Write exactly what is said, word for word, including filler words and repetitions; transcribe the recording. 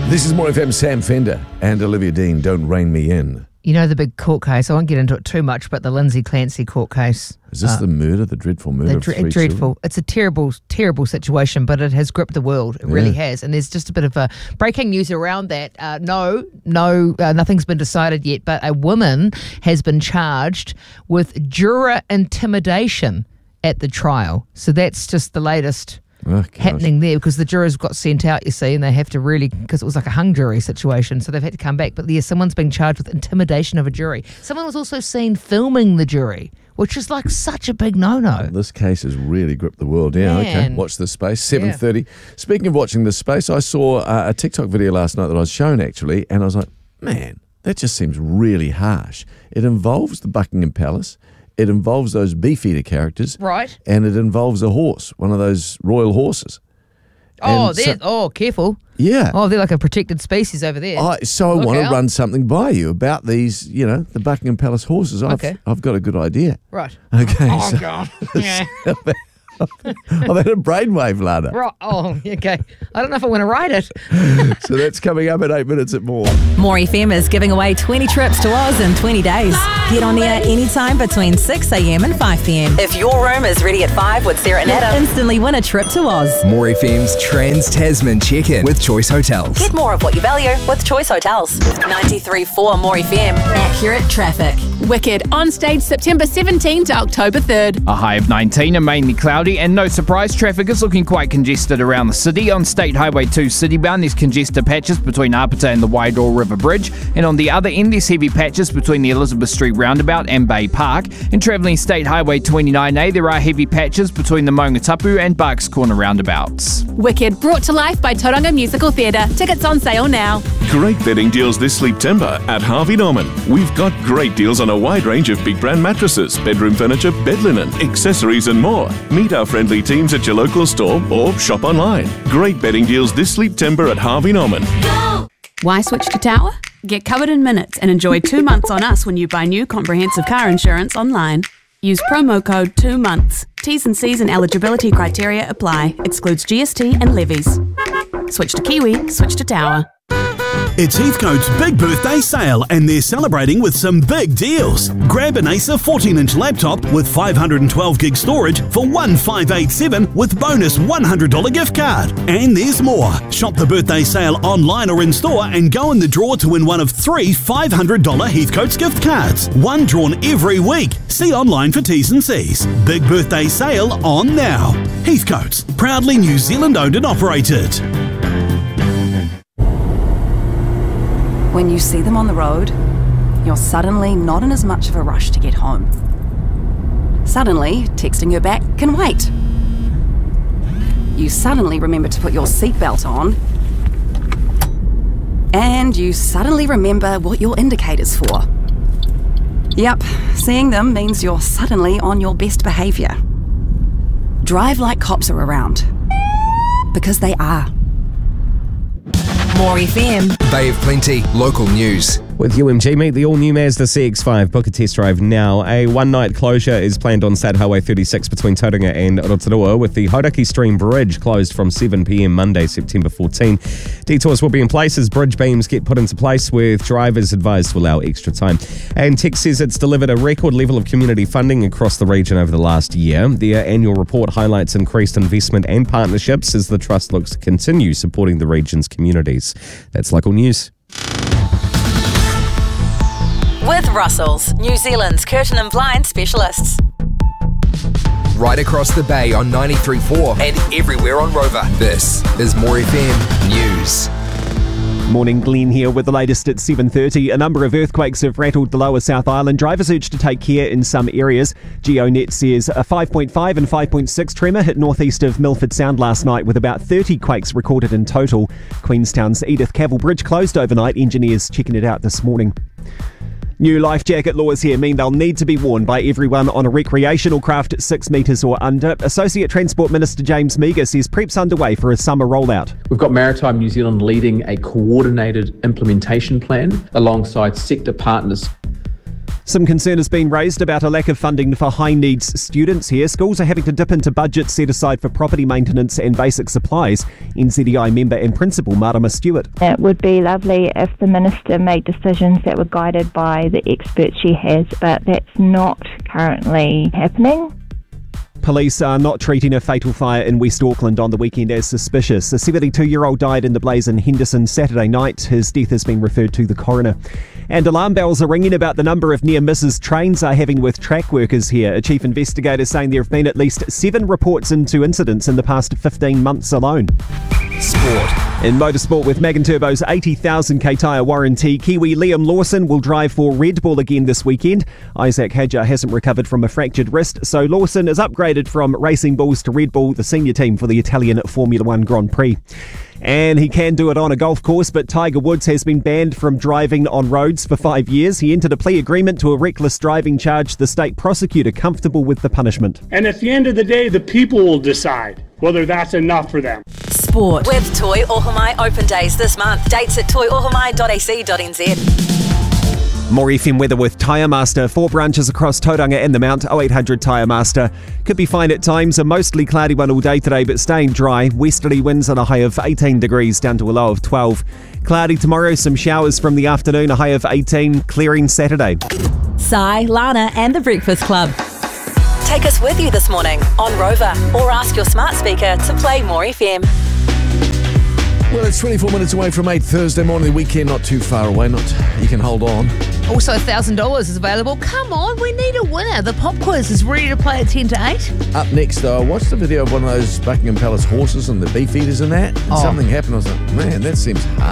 This is More F M, Sam Fender and Olivia Dean, Don't Rein Me In. You know the big court case, I won't get into it too much, but the Lindsay Clancy court case. Is this uh, the murder, the dreadful murder the of three dre- Dreadful. children? It's a terrible, terrible situation, but it has gripped the world. It yeah. really has. And there's just a bit of a breaking news around that. Uh, no, no, uh, nothing's been decided yet, but a woman has been charged with juror intimidation at the trial. So that's just the latest oh, happening there, because the jurors got sent out, you see, and they have to really, because it was like a hung jury situation, so they've had to come back. But yeah, someone's being charged with intimidation of a jury. Someone was also seen filming the jury, which is like such a big no-no. This case has really gripped the world. Yeah, Man. okay. Watch this space. seven thirty. Yeah. Speaking of watching this space, I saw uh, a TikTok video last night that I was shown, actually, and I was like, man, that just seems really harsh. It involves the Buckingham Palace. It involves those Beefeater characters. Right. And it involves a horse, one of those royal horses. Oh, they're, so, oh, careful. Yeah. Oh, they're like a protected species over there. I, so I Look want out. to run something by you about these, you know, the Buckingham Palace horses. I've, Okay. I've got a good idea. Right. Okay. Oh, so, God. Yeah. I've had a brainwave, Lana. Right. Oh, okay. I don't know if I want to write it. So that's coming up at eight minutes at more. More F M is giving away twenty trips to Oz in twenty days. Get on air anytime between six a.m. and five p.m. If your room is ready at five with Sarah and Adam, instantly win a trip to Oz. More F M's Trans-Tasman check-in with Choice Hotels. Get more of what you value with Choice Hotels. ninety-three point four More F M. Accurate traffic. Wicked on stage September seventeenth to October third. A high of nineteen and mainly cloudy, and no surprise, traffic is looking quite congested around the city. On State Highway two citybound, there's congested patches between Apata and the Wairau River Bridge, and on the other end, there's heavy patches between the Elizabeth Street roundabout and Bay Park. And travelling State Highway twenty-nine A, there are heavy patches between the Maungatapu and Barks Corner roundabouts. Wicked, brought to life by Tauranga Musical Theatre. Tickets on sale now. Great bedding deals this September at Harvey Norman. We've got great deals on a wide range of big brand mattresses, bedroom furniture, bed linen, accessories and more. Meet our friendly teams at your local store or shop online. Great bedding deals this September at Harvey Norman. Go! Why switch to Tower? Get covered in minutes and enjoy two months on us when you buy new comprehensive car insurance online. Use promo code two months. T's and C's and eligibility criteria apply. Excludes G S T and levies. Switch to Kiwi, switch to Tower. It's Heathcote's big birthday sale, and they're celebrating with some big deals. Grab an Acer fourteen inch laptop with five hundred twelve gig storage for one thousand five hundred eighty-seven dollars with bonus one hundred dollars gift card. And there's more. Shop the birthday sale online or in store and go in the draw to win one of three five hundred dollars Heathcote's gift cards. One drawn every week. See online for T's and C's. Big birthday sale on now. Heathcote's, proudly New Zealand owned and operated. When you see them on the road, you're suddenly not in as much of a rush to get home. Suddenly, texting her back can wait. You suddenly remember to put your seatbelt on. And you suddenly remember what your indicator's for. Yep, seeing them means you're suddenly on your best behaviour. Drive like cops are around. Because they are. More F M. Bay of Plenty, local news. With U M G, meet the all-new Mazda C X five. Book a test drive now. A one-night closure is planned on State Highway thirty-six between Tauranga and Rotorua, with the Hauraki Stream Bridge closed from seven p.m. Monday, September fourteenth. Detours will be in place as bridge beams get put into place, with drivers advised to allow extra time. And Tex says it's delivered a record level of community funding across the region over the last year. Their annual report highlights increased investment and partnerships as the Trust looks to continue supporting the region's communities. That's local news. With Russell's, New Zealand's curtain and blind specialists. Right across the bay on ninety-three point four and everywhere on Rover. This is More F M News. Morning, Glenn here with the latest at seven thirty. A number of earthquakes have rattled the lower South Island. Drivers urged to take care in some areas. GeoNet says a five point five and five point six tremor hit northeast of Milford Sound last night, with about thirty quakes recorded in total. Queenstown's Edith Cavell Bridge closed overnight. Engineers checking it out this morning. New life jacket laws here mean they'll need to be worn by everyone on a recreational craft six metres or under. Associate Transport Minister James Meagher says prep's underway for a summer rollout. We've got Maritime New Zealand leading a coordinated implementation plan alongside sector partners. Some concern has been raised about a lack of funding for high needs students here. Schools are having to dip into budgets set aside for property maintenance and basic supplies. N Z D I member and principal Marama Stewart. It would be lovely if the Minister made decisions that were guided by the experts she has, but that's not currently happening. Police are not treating a fatal fire in West Auckland on the weekend as suspicious. A seventy-two-year-old died in the blaze in Henderson Saturday night. His death has been referred to the coroner. And alarm bells are ringing about the number of near misses trains are having with track workers here. A chief investigator saying there have been at least seven reports into incidents in the past fifteen months alone. Sport. In motorsport, with Magan Turbo's eighty thousand k tyre warranty, Kiwi Liam Lawson will drive for Red Bull again this weekend. Isaac Hadjar hasn't recovered from a fractured wrist, so Lawson is upgraded from Racing Bulls to Red Bull, the senior team for the Italian Formula One Grand Prix. And he can do it on a golf course, but Tiger Woods has been banned from driving on roads for five years. He entered a plea agreement to a reckless driving charge, the state prosecutor comfortable with the punishment. And at the end of the day, the people will decide whether that's enough for them. Sport. With Toi Ohomai Open Days this month. Dates at toi ohomai dot a c dot n z. More F M weather with Tyre Master. Four branches across Tauranga and the Mount. oh eight hundred Tyre Master. Could be fine at times. A mostly cloudy one all day today, but staying dry. Westerly winds on a high of eighteen degrees down to a low of twelve. Cloudy tomorrow. Some showers from the afternoon. A high of eighteen. Clearing Saturday. Sai, Lana and the Breakfast Club. Take us with you this morning on Rover or ask your smart speaker to play More F M. Well, it's twenty-four minutes away from eight Thursday morning. The weekend not too far away. Not you can hold on. Also, one thousand dollars is available. Come on, we need a winner. The pop quiz is ready to play at ten to eight. Up next, though, I watched the video of one of those Buckingham Palace horses and the beef eaters and that. And Oh. something happened. I was like, man, that seems hard.